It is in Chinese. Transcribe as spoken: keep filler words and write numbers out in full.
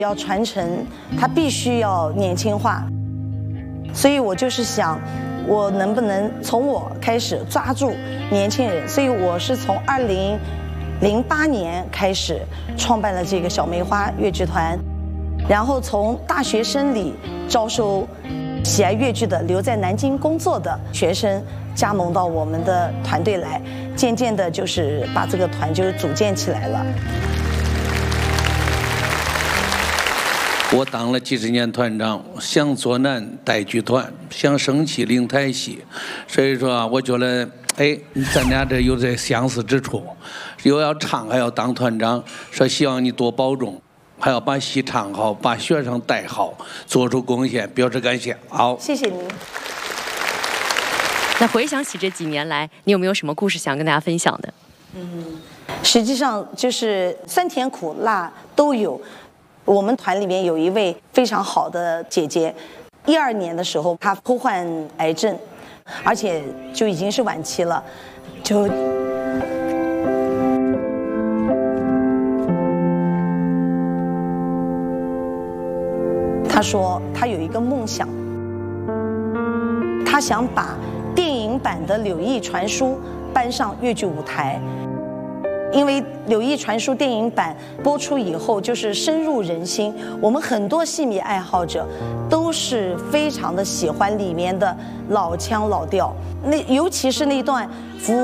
要传承，它必须要年轻化。所以我就是想，我能不能从我开始抓住年轻人？所以我是从二零零八年开始创办了这个小梅花越剧团，然后从大学生里招收喜爱越剧的留在南京工作的学生加盟到我们的团队来，渐渐的就是把这个团就组建起来了。 我当了几十年团长，想做难带剧团，想升旗领台戏，所以说啊，我觉得，哎，咱俩这有这相似之处，又要唱还要当团长，说希望你多保重，还要把戏唱好，把学生带好，做出贡献，表示感谢。好， 谢谢您。 那回想起这几年来，你有没有什么故事想跟大家分享的？ 嗯，实际上就是酸甜苦辣都有。我们团里面有一位非常好的姐姐，一二年的时候她罹患癌症，而且就已经是晚期了，就她说她有一个梦想，她想把电影版的《柳毅传书》搬上越剧舞台。因为《柳毅传书》电影版播出以后，就是深入人心，我们很多戏迷爱好者都是非常的喜欢里面的老腔老调，那尤其是那段服务。